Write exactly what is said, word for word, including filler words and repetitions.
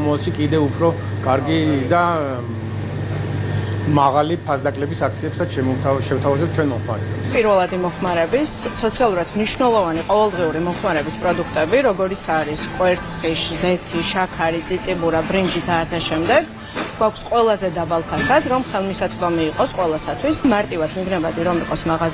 მომავალში კიდევ უფრო კარგი და მაღალი ფასდაკლების აქციებსაც შევთავაზებთ ჩვენ მომხმარებლებს. პირველად მოხმარების სოციალურად მნიშვნელოვანი ყოველდღიური მოხმარების პროდუქტები, როგორიც არის კვერცხი, ზეთი, შაქარი, წიწიბურა, ბრინჯი და ასე შემდეგ. გვაქვს ყველაზე დაბალ ფასად, რომ ხელმისაწვდომი იყოს ყველასათვის. მარტივად მიგნებადი რომ იყოს მაღაზია